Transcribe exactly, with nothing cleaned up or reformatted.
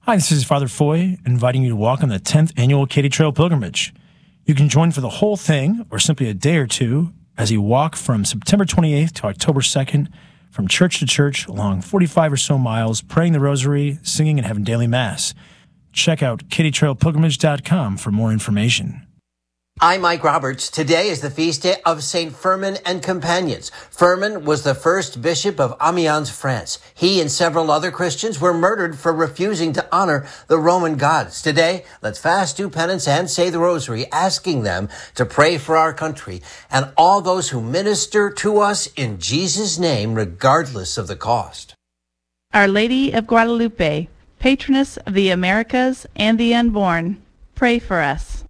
Hi, this is Father Foy, inviting you to walk on the tenth Annual Katy Trail Pilgrimage. You can join for the whole thing, or simply a day or two, as you walk from September twenty-eighth to October second, from church to church, along forty-five or so miles, praying the rosary, singing, and having daily mass. Check out katy trail pilgrimage dot com for more information. I'm Mike Roberts. Today is the feast day of Saint Firmin and Companions. Firmin was the first bishop of Amiens, France. He and several other Christians were murdered for refusing to honor the Roman gods. Today, let's fast, do penance, and say the rosary, asking them to pray for our country and all those who minister to us in Jesus' name, regardless of the cost. Our Lady of Guadalupe, patroness of the Americas and the unborn, pray for us.